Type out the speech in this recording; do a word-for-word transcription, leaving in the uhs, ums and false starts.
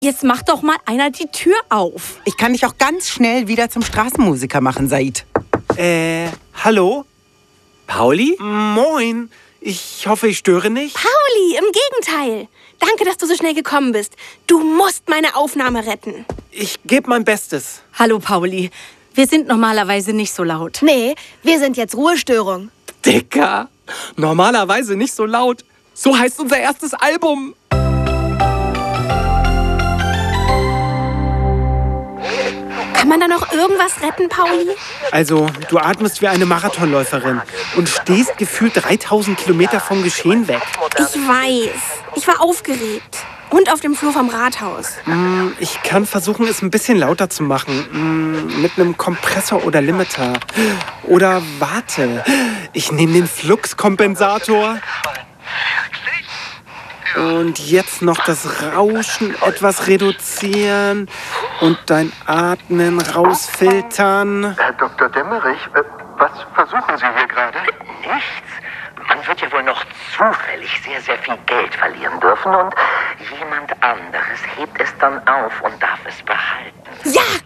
Jetzt macht doch mal einer die Tür auf. Ich kann dich auch ganz schnell wieder zum Straßenmusiker machen, Said. Äh, hallo? Pauli? Moin. Ich hoffe, ich störe nicht. Pauli, im Gegenteil. Danke, dass du so schnell gekommen bist. Du musst meine Aufnahme retten. Ich gebe mein Bestes. Hallo, Pauli. Wir sind normalerweise nicht so laut. Nee, wir sind jetzt Ruhestörung. Dicker, normalerweise nicht so laut. So heißt unser erstes Album. Kann man da noch irgendwas retten, Pauli? Also, du atmest wie eine Marathonläuferin und stehst gefühlt dreitausend Kilometer vom Geschehen weg. Ich weiß. Ich war aufgeregt. Und auf dem Flur vom Rathaus. Mm, ich kann versuchen, es ein bisschen lauter zu machen. Mm, mit einem Kompressor oder Limiter. Oder warte, ich nehme den Fluxkompensator. Und jetzt noch das Rauschen etwas reduzieren und dein Atmen rausfiltern. Herr Doktor Demmerich, äh, was versuchen Sie hier gerade? Nichts. Man wird ja wohl noch zufällig sehr, sehr viel Geld verlieren dürfen und jemand anderes hebt es dann auf und darf es behalten. Ja,